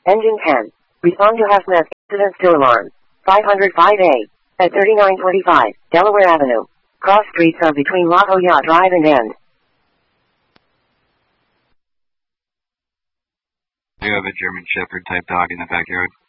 Engine 10. Respond to hazmat incident still alarm. 505A. At 3925, Delaware Avenue. Cross streets are between La Jolla Drive and End. You have a German Shepherd type dog in the backyard.